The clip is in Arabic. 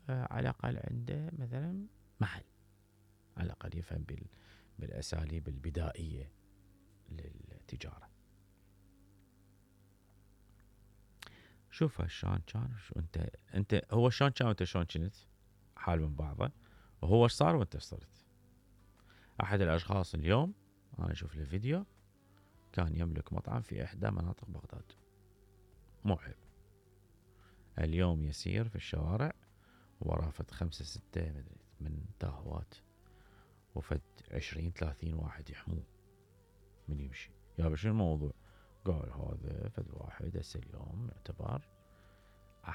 على الأقل عنده مثلا محل، على الأقل يفهم بالأساليب البدائية للتجارة. شوف شلون كان، انت هو شلون كان وانت شلون كنت، حال من بعضه، وهو ايش صار وانت ايش صرت. احد الاشخاص اليوم انا اشوف له فيديو كان يملك مطعم في احدى مناطق بغداد، مو عيب. اليوم يسير في الشوارع وراه فد 5 6 من تاهوات، وفد 20 30 واحد يحموه من يمشي. يا شنو الموضوع؟ قال هذا فد واحد هسه اليوم يعتبر